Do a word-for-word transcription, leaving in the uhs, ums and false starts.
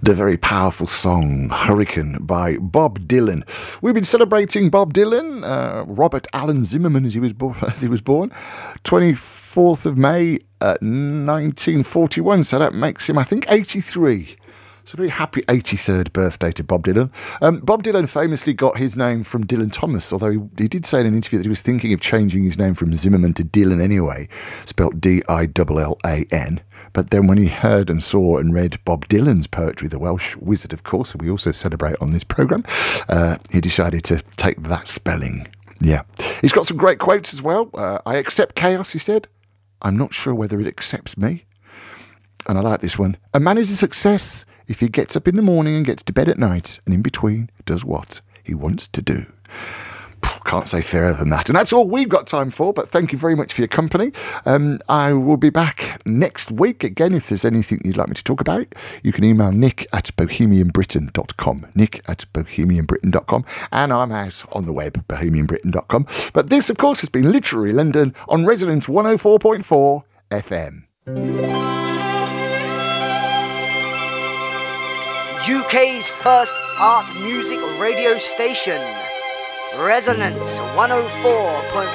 the very powerful song Hurricane by Bob Dylan. We've been celebrating Bob Dylan, uh, Robert Allen Zimmerman as he was born, as he was born, twenty-fourth of May, uh, nineteen forty-one. So that makes him, I think, eighty-three. So a very happy eighty-third birthday to Bob Dylan. Um, Bob Dylan famously got his name from Dylan Thomas, although he, he did say in an interview that he was thinking of changing his name from Zimmerman to Dylan anyway, spelt D I L L A N. But then when he heard and saw and read Bob Dylan's poetry, the Welsh wizard, of course, who we also celebrate on this programme, uh, he decided to take that spelling. Yeah. He's got some great quotes as well. Uh, I accept chaos, he said. I'm not sure whether it accepts me. And I like this one. A man is a success if he gets up in the morning and gets to bed at night, and in between does what he wants to do. Can't say fairer than that. And that's all we've got time for, but thank you very much for your company. Um, I will be back next week. Again, if there's anything you'd like me to talk about, you can email nick at bohemian britain dot com. Nick at bohemian britain dot com. And I'm out on the web, bohemian britain dot com. But this, of course, has been Literary London on Resonance one oh four point four F M. U K's first art music radio station, Resonance one oh four point